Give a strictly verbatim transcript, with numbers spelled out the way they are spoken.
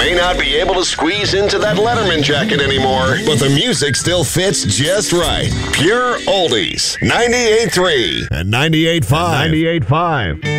may not be able to squeeze into that Letterman jacket anymore, but the music still fits just right. Pure Oldies, ninety-eight point three and ninety-eight point five. ninety-eight point five.